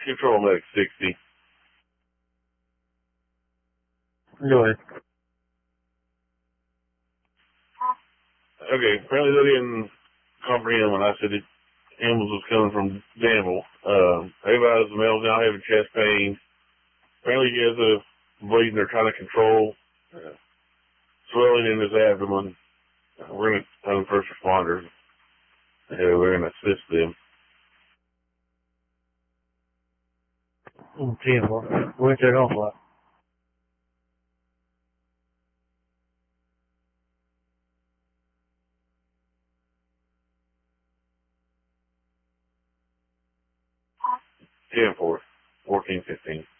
Control Medic 60. Go ahead. Okay, apparently they didn't comprehend when I said the ambulance was coming from Danville. Everybody, the male's now having chest pain. Apparently he has a bleeding they're trying to control. Swelling in his abdomen. We're going to tell the first responders. We're going to assist them. 10-4. Where's that off like? Ten 4, 14, 15.